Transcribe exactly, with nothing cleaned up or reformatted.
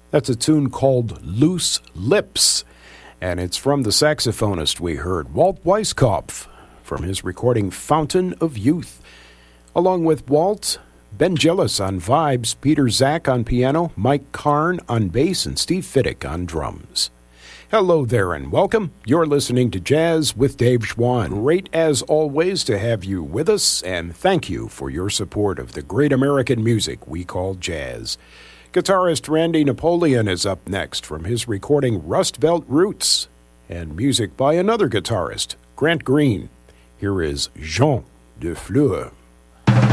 That's a tune called Loose Lips, and it's from the saxophonist we heard, Walt Weiskopf, from his recording Fountain of Youth. Along with Walt, Ben Gillis on vibes, Peter Zach on piano, Mike Karn on bass, and Steve Fiddick on drums. Hello there and welcome. You're listening to Jazz with Dave Schwann. Great as always to have you with us, and thank you for your support of the great American music we call jazz. Guitarist Randy Napoleon is up next from his recording Rust Belt Roots, and music by another guitarist, Grant Green. Here is Jean de Fleur.